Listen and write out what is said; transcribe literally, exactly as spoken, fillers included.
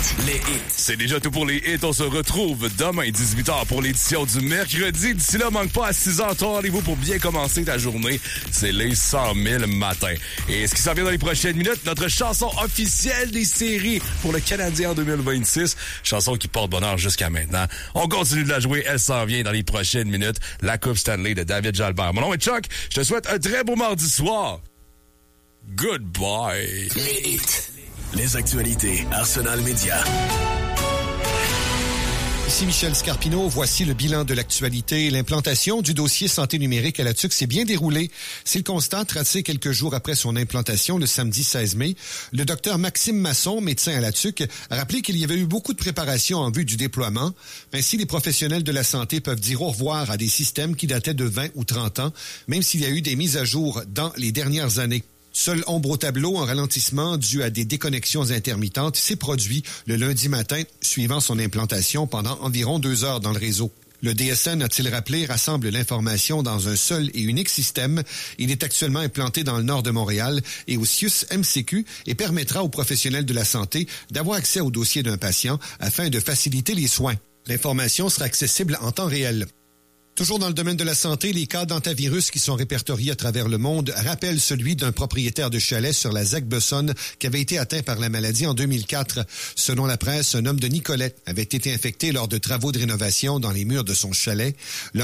Les hits. C'est déjà tout pour les hits. On se retrouve demain, dix-huit heures, pour l'édition du mercredi. D'ici là, manque pas à six heures. Ton rendez-vous pour bien commencer ta journée. C'est les cent mille matins. Et ce qui s'en vient dans les prochaines minutes, notre chanson officielle des séries pour le Canadien en deux mille vingt-six. Chanson qui porte bonheur jusqu'à maintenant. On continue de la jouer. Elle s'en vient dans les prochaines minutes. La Coupe Stanley de David Jalbert. Mon nom est Chuck. Je te souhaite un très beau mardi soir. Goodbye. Les hits. Les actualités. Arsenal Média. Ici Michel Scarpino, voici le bilan de l'actualité. L'implantation du dossier santé numérique à la Tuque s'est bien déroulée. C'est le constat tracé quelques jours après son implantation le samedi seize mai. Le docteur Maxime Masson, médecin à la Tuque, a rappelé qu'il y avait eu beaucoup de préparation en vue du déploiement. Ainsi, les professionnels de la santé peuvent dire au revoir à des systèmes qui dataient de vingt ou trente ans, même s'il y a eu des mises à jour dans les dernières années. Seule ombre au tableau, un ralentissement dû à des déconnexions intermittentes s'est produit le lundi matin, suivant son implantation pendant environ deux heures dans le réseau. Le D S N, a-t-il rappelé, rassemble l'information dans un seul et unique système. Il est actuellement implanté dans le nord de Montréal et au C I U S M C Q et permettra aux professionnels de la santé d'avoir accès au dossier d'un patient afin de faciliter les soins. L'information sera accessible en temps réel. Toujours dans le domaine de la santé, les cas d'antavirus qui sont répertoriés à travers le monde rappellent celui d'un propriétaire de chalet sur la Zac-Bessonne qui avait été atteint par la maladie en deux mille quatre. Selon la presse, un homme de Nicolet avait été infecté lors de travaux de rénovation dans les murs de son chalet. L'homme